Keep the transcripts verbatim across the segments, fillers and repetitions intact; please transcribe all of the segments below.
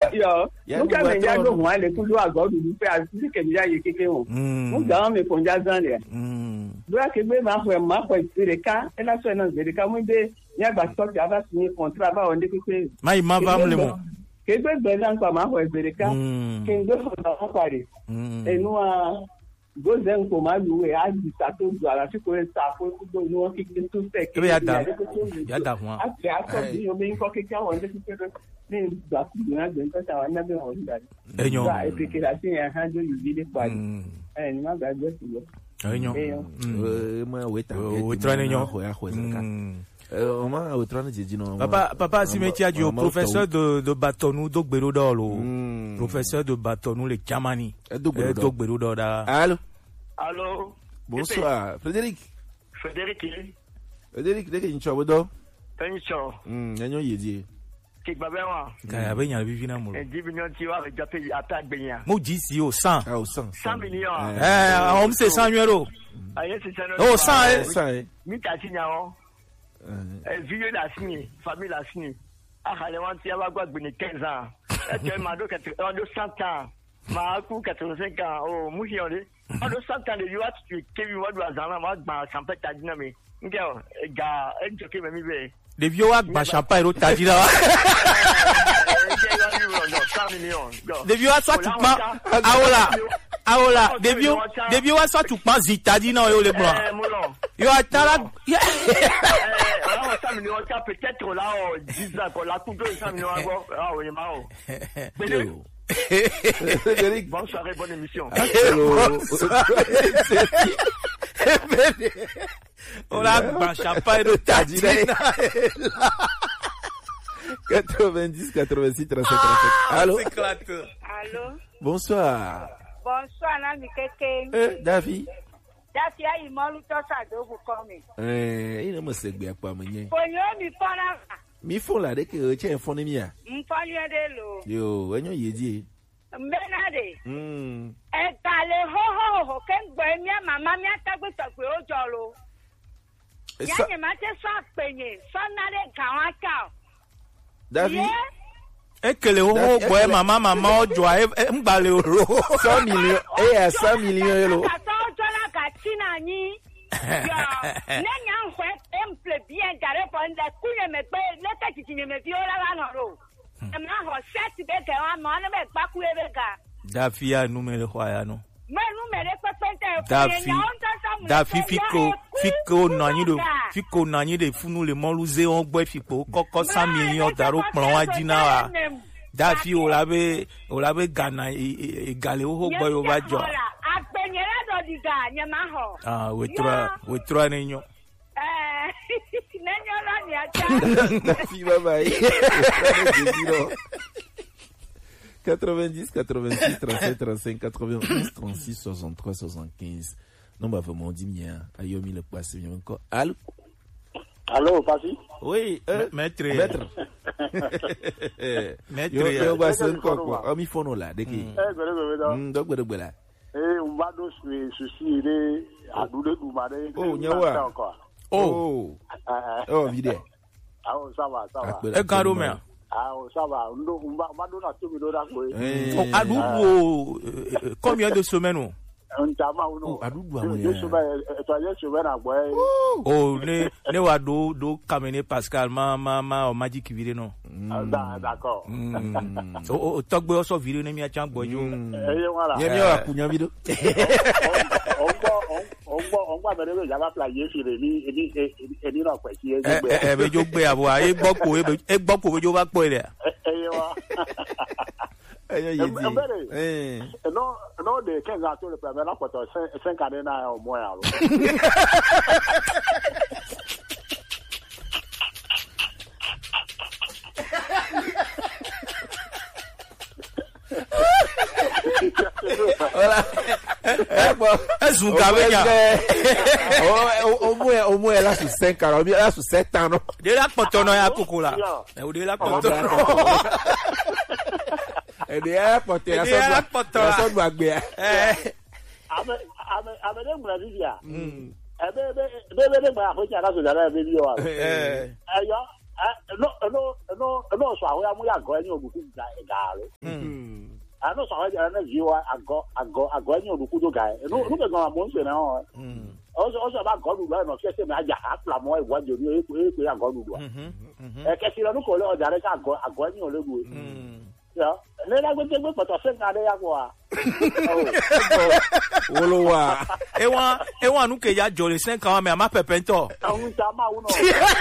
Yo, nunca me llamo Juan le kudu agbo du pe asi ke mi ya ye keke won. Mu ga me ponja zan le. Mm. Bra ke gbe ma fo ma fo Zereka, e la so na Zereka mu de ya gba stop ya ba signer contrat ba on de keke. Mai ma va le mo. Ke gbe gbe nan pa ma fo Zereka. Ke ndo fo na pare. E nu a gozen ko ma lu e a di sa to do ara ti ko e sa fo do nu o keke tu se ke. Ya da. Ya da Juan. A ti a ko bi o me ko keke won de keke. Ni gba ku na gbe nta ta wa na be won da. Eyan. Ba e peke la tin ya han do yu bi de pa. Eh ni ma gba gbe si yo. Eyan. Eh mo we ta. O tra ni yan. Ho ya ho ka. Euh, on m'a autrement dit non. Papa, papa, si métier a dit au professeur de, de Batonou, Dogbero d'Olo. Professeur de Batonou, le Kamani. Dogbero d'Olo. Allô? Allô? Bonsoir. Frédéric? Frédéric? Frédéric, dès que tu as besoin. Pension. Hum, n'ayons yédi. Qui va bien, moi? Kaya ben y'a vu na mo. dix millions tu vas avec appel appel Benya. Mo dit si au cent. Ah au cent. cent millions. Eh, on c'est cent euros. Ah, c'est cent. Oh, cent eh. cent eh. Mi ta signé on. Eh, vieux la signé, famille la signé. Ah, allez, on tient à quoi gagner quinze ans. Et ma do cent ans. Ma coup quatre-vingt-cinq ans. Oh, moi j'y allais. Ma do cent ans de lui tu Kevin wa do azana ma ma champagne ta dynamé. Ngao, ga, en tu ke me be. Les vieux wa ba champagne ro ta dina. Les vieux wa soit tout ma aola. Aola, des vieux, des vieux wa soit tout ma zitadi na yo le blanc. Yo atala. cent millions, peut-être là, dix ans, pour la coupe de cent millions, ah oui, marrant. Bonne soirée, bonne émission. On a un champagne de Tadina. quatre-vingt-dix, quatre-vingt-six, trente-sept, trente-sept. Allô? Allô? Bonsoir. Bonsoir, Nami Keke. Eh, David. David a eu mal to sa do bu come. Eh, il me se gbe apa manye. Ponyo mi fona. Mi fon la de ke che fon mi a. Mfonyo de lo. Yo, enyo yedi. Menade. Mm. E tale ho ho ho ken gbe mi mama mi atagbe to pe o jolo. Ya ni ma te so penye, so na de kan wa ka. David. Ekele ho boy mama mama ojo e ngbale oro. cent millions. Eh, cent millions elo. Tina ni yo nenya nkwe emple bien gare pon de kunye me pe le ta kitine me fi ola la noro e ma ho set be ke wa ma na me pa ku e be ga Dafia numero hoya no me numero pe pe te Dafi Dafi fiko fiko nanyi do fiko nanyi de funu le moluze on gbe fiko koko cent millions daro pon wa dina wa Dafi o la be o la be gana e gale o gbo yo ba jo Ah, we trois, we trois niños. Eh, niños la niacha. Si bye bye. quatre-vingt-dix, quatre-vingt-six, trente-sept, trente-cinq, quatre-vingt-onze, trente-six, soixante-trois, soixante-quinze. Non, bah, vraiment, dis-moi, ayomi le passé, encore. Allô? Allô, Passi? Oui, euh, maître. Maître. Maître. Yo, yo, bah, c'est encore quoi. Oh, mi fono là, dès que. Eh, gole, gole, gole. Hmm, donc, gole, gole. Eh, on va donc se soucier de adouler du marais. Oh, nyawa. Oh. Oh, vide. Ah, ça va, ça va. E garo me. Ah, ça va. On va, on va donner tout le monde quoi. Oh, adoubo combien de semaines? Un tama ou non? Adoubo deux semaines, toi, deux semaines à boire. Oh, ne ne wa do do kamene Pascal ma ma ma o magic vide non. D'accord. O o togbe o so vide ne mi a chan gbojo. Eh, voilà. Yemi wa kunya video. On va on va on va bere ya ba player sur ni ni ni na kwa ti e gbe. Eh eh be jo gbe abo e gbo po e gbo po be jo ba po ile. Eh wa. Eh yedi. Eh. Non non de quinze ans sur le premier là pour cinq années na au moins alors. Voilà. Eh bon, est-ce que gabe ya. Oh, au moins au moins là sur cinq ans, là sur sept ans non. De la potono ya kokola. E o de la potono. E de la potono. E de la potono. So do agbe. Eh. Ame ame ame de mura dia. Mm. E be be be be de ma ho ja la so da be bi o. Eh. Ayo no no no no so awo amu ya go enyi obuku ga gaalo mm ah no so awo ja na jiwa ago ago ago enyi obuku do ga no no be gan mo nse na o mm o so o so ba go lu ba no se se me aja apla mo e wa jo ni e e pe ago lu do mhm mhm e ke si lo nu ko le o ja re ka ago ago enyi o le lu mm ya le la gbe gbe poto se ka de ya ko a wolo wa e wa e wa nu ke ya jo le cinq ans me ama pepento awun ta ma wu no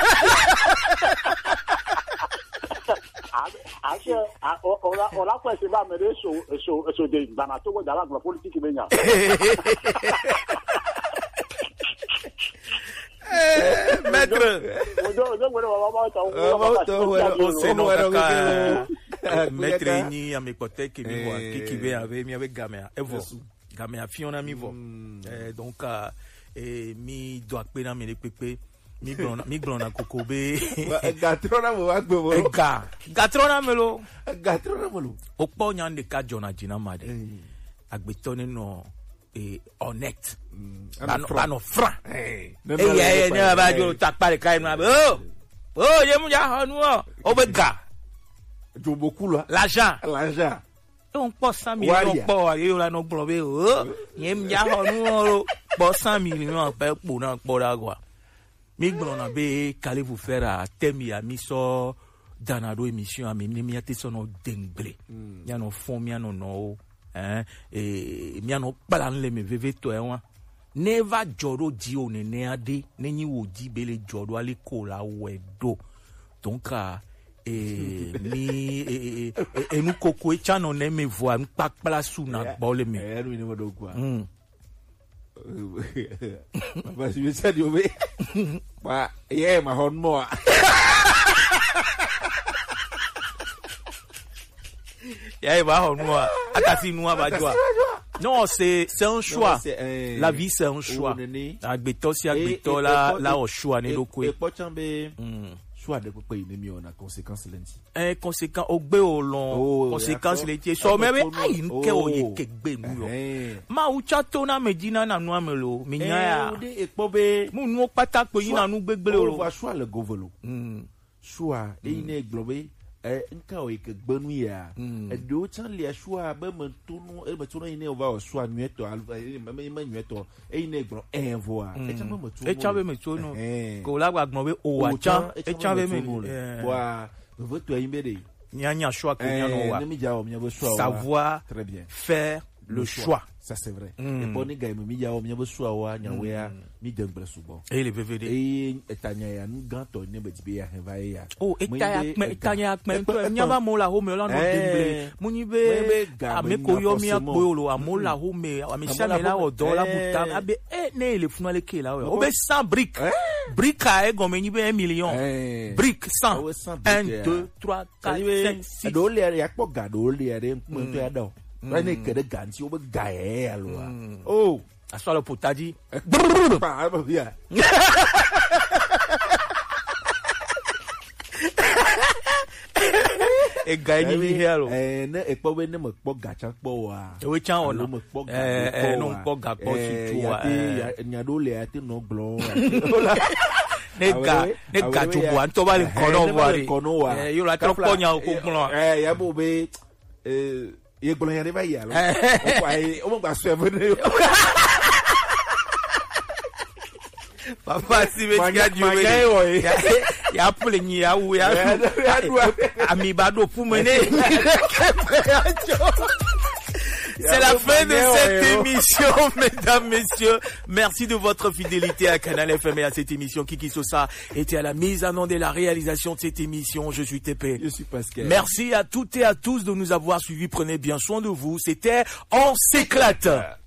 ase ola ola ko se ba me de so so so de bana to go dala glo politique be nya maître odo odo wo wa ba ta o se no ka maître ni amekote ki mi wa ki ki be ave mi ave gamea evo gamea fiona mi vo eh donc eh mi do akpe na mi le pepe mi glona mi glona kokobe gatrona mo wa gbe mo ga gatrona melo gatrona mo lo opo nya de ka jona jina made agbeto nínú eh honnête ba no fra eh eh ni ba jo ta pare kai no oh oh ye mu ja honu o be ga jo beaucoup là l'argent l'argent on po cent millions po aye la no gbon be o ye mu ja honu po cent millions pe po na po da gwa mi gbon na be kale vous faire à thème ya mi so danado émission ami mi mi ate so no dengle ya no fon mi no no hein et mi no pala nle me veve to e wa never joro di o ne ne ade nenyi wo di bele joro ale ko la wedo donc eh mi enu koko e chano ne me voa npa pala su na gbole me eh ni mo do kwa mm ba si se di obe ba ye ma hon mo ya ba hon mo akati nu abajwa non c'est c'est un choix non, euh, la vie c'est un choix agbeto si agbeto la la o choix ne loko e po chambe choix de pepe ne mi ona conséquence lenti eh conséquence ogbe o lon conséquence lenti so me ai nke o ye kegbe nu yo ma u chato na medina na nu amelo mi nya ya e po be mu nu pata pe yin na nu gbegbele o va choix le govelo choix e ine globe nka o ke gbanu ya e do chan le choix ba me tonu e me tonu ine o va o choix nueto me me nueto e ine gbon e voa e chan me tonu e chan be me tonu ko la gba gbon be o wa chan e chan be me wa veut to imbe de nya nya choix que nya no wa ne mi ja o mi bo choix savoir très bien faire le choix ça c'est vrai et boni ga mi ja o mi bo choix wa nya we ya mi dengle subo e le V V D e etanya ya nganto ne be tibe ya heva ya oh etanya etanya to nya ba mo la ho me la no demble mu ni be ameko yo mi apo lo amola ho me amisa me la odo la buta abe e ne le funu ale ke la o be cent briques briques a e go me ni be un million briques cent un deux trois quatre cinq six do le ya po ga do le ya mo to ya do ra ne ke de ganti o be ga e ya lo oh aswa le potadi pa ba ya e ga ni mi hero eh ne e po we ne mo po ga chan po wa we chan ona eh eh no po ga po si tu wa eh nya do le ati no glo ne ga ne ga tu bo an to ba le kono wa eh yo la tro po nya ko glo eh ya bo be eh ye glo ya ne ba ya lo o pa e o mo gba so e ne papa si ve ti aju we ya pule ni ya wu ya ami ba do fu me ne c'est la fin de cette émission, mesdames, messieurs. Merci de votre fidélité à Canal F M et à cette émission. Kiki Sosa était à la mise en onde et la réalisation de cette émission. Je suis T P. Je suis Pascal. Merci à toutes et à tous de nous avoir suivis. Prenez bien soin de vous. C'était On s'éclate.